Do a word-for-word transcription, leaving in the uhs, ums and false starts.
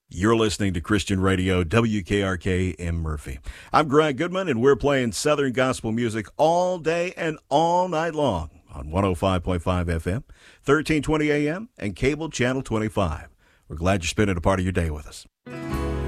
You're listening to Christian Radio, W K R K in Murphy. I'm Greg Goodman, and we're playing Southern gospel music all day and all night long on one oh five point five F M, thirteen twenty A M, and cable channel twenty-five. We're glad you're spending a part of your day with us.